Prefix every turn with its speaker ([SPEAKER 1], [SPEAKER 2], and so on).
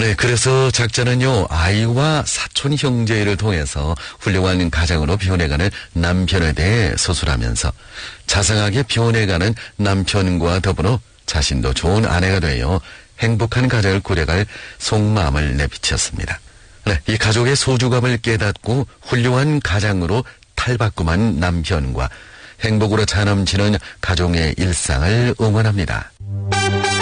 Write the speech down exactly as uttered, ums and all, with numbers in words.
[SPEAKER 1] 네, 그래서 작자는요, 아이와 사촌 형제를 통해서 훌륭한 가장으로 변해가는 남편에 대해 서술하면서 자상하게 변해가는 남편과 더불어 자신도 좋은 아내가 되어 행복한 가정을 꾸려갈 속마음을 내비쳤습니다. 네, 이 가족의 소중함을 깨닫고 훌륭한 가장으로 탈바꿈한 남편과 행복으로 차넘치는 가정의 일상을 응원합니다.